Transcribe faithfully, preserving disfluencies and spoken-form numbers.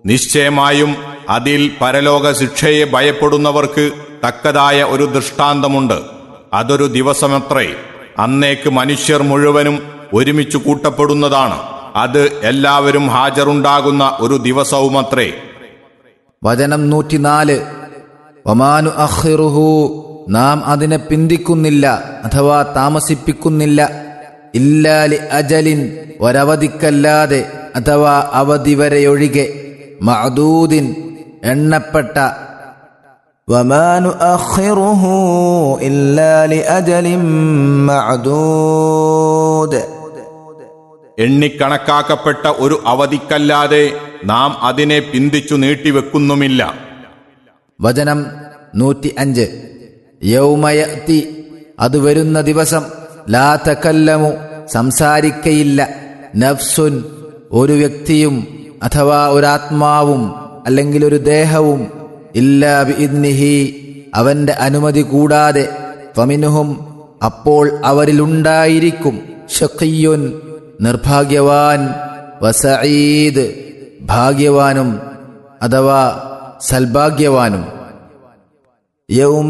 നിശ്ചയമായും അതിൽ പരലോക ശിക്ഷയെ ഭയപ്പെടുന്നവർക്ക് തക്കതായ ഒരു ദൃഷ്ടാന്തമുണ്ട്. അതൊരു ദിവസമത്രേ. അന്നേക്ക് മനുഷ്യർ മുഴുവനും ഒരുമിച്ചു കൂട്ടപ്പെടുന്നതാണ്. അത് എല്ലാവരും ഹാജറുണ്ടാകുന്ന ഒരു ദിവസവുമത്രേ. വചനം നൂറ്റിനാല്. വമാനു അഖിറുഹു, നാം അതിനെ പിന്തിക്കുന്നില്ല അഥവാ താമസിപ്പിക്കുന്നില്ല. ഇല്ലാ ലി അജലിൻ, ഒരവധിക്കല്ലാതെ അഥവാ അവധി വരെയൊഴികെ. മഅദൂദിൻ, എണ്ണപ്പെട്ട. വമാനു അഖിറുഹു ഇല്ലാ ലി അജലിൻ മഅദൂദ്, എണ്ണിക്കണക്കാക്കപ്പെട്ട ഒരു അവധിക്കല്ലാതെ നാം അതിനെ പിന്തിച്ചു നീട്ടിവെക്കുന്നുമില്ല. വചനം നൂറ്റി അഞ്ച്. യൗമയഅതി, അത് വരുന്ന ദിവസം. ലാ തകല്ലമു, സംസാരിക്കയില്ല. നഫ്സുൻ, ഒരു വ്യക്തിയും അഥവാ ഒരാത്മാവും അല്ലെങ്കിൽ ഒരു ദേഹവും. ഇല്ലാ ബിഇദ്നിഹി, അവന്റെ അനുമതി കൂടാതെ. ഫമിൻഹും, അപ്പോൾ അവരിലുണ്ടായിരിക്കും. ശഖിയ്യുൻ, നിർഭാഗ്യവാൻ. വസഈദ്, ഭാഗ്യവാനും അഥവാ സൽഭാഗ്യവാനും. യൗമ